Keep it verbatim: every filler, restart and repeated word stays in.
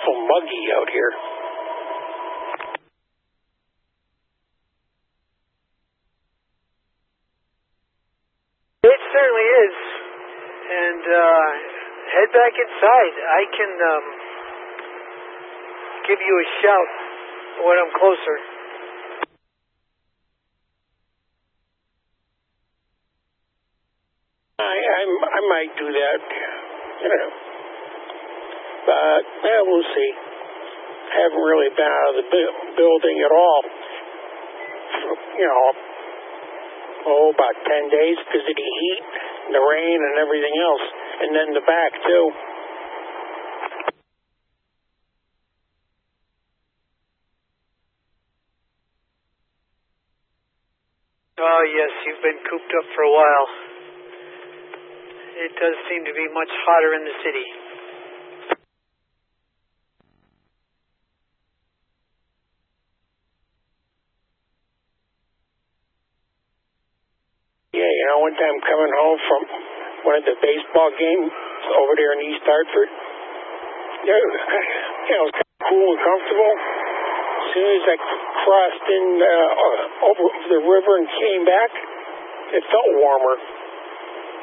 awful muggy out here. It certainly is. And uh, head back inside. I can um, give you a shout when I'm closer. I, I, I might do that, you know. But, yeah, we'll see. I haven't really been out of the bu- building at all. You know, oh, about ten days because of the heat, the rain, and everything else. And then the back, too. Oh, yes, you've been cooped up for a while. It does seem to be much hotter in the city. Yeah, you know, one time coming home from one of the baseball games over there in East Hartford, yeah, you know, it was kind of cool and comfortable. As soon as I crossed in uh, over the river and came back, it felt warmer.